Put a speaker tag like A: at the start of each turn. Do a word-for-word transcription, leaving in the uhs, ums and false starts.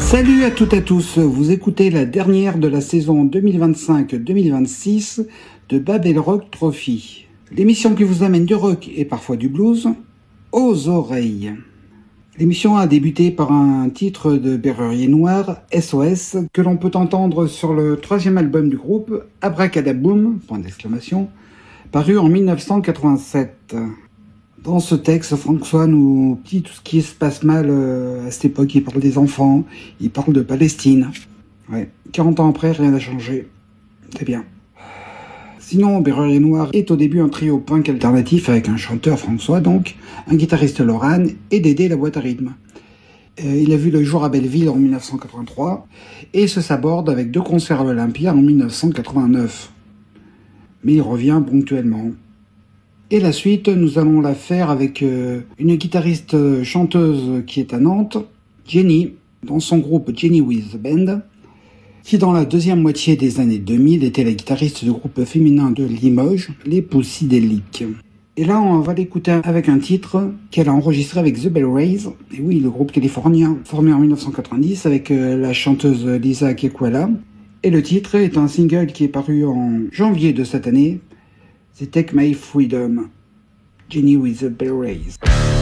A: Salut à toutes et à tous, vous écoutez la dernière de la saison deux mille vingt-cinq deux mille vingt-six de Babel Rock Trophy, l'émission qui vous amène du rock et parfois du blues aux oreilles. L'émission a débuté par un titre de Berrurier Noir, S O S, que l'on peut entendre sur le troisième album du groupe, Abracadaboom, point d'exclamation, paru en mille neuf cent quatre-vingt-sept. Dans ce texte, François nous dit tout ce qui se passe mal euh, à cette époque. Il parle des enfants, il parle de Palestine. Ouais. quarante ans après, rien n'a changé. C'est bien. Sinon, Berrurier Noir est au début un trio punk alternatif avec un chanteur, François donc, un guitariste, Laurent, et Dédé la boîte à rythme. Euh, il a vu le jour à Belleville en mille neuf cent quatre-vingt-trois et se saborde avec deux concerts à l'Olympia en mille neuf cent quatre-vingt-neuf. Mais il revient ponctuellement. Et la suite, nous allons la faire avec euh, une guitariste euh, chanteuse qui est à Nantes, Jenny, dans son groupe Jenny with the Band, qui dans la deuxième moitié des années deux mille était la guitariste du groupe féminin de Limoges, les Poussydéliques. Et là, on va l'écouter avec un titre qu'elle a enregistré avec The Bell Rays, et oui, le groupe californien formé en mille neuf cent quatre-vingt-dix avec euh, la chanteuse Lisa Kekuala. Et le titre est un single qui est paru en janvier de cette année, c'est Take My Freedom, Jenny with the Bell Rays.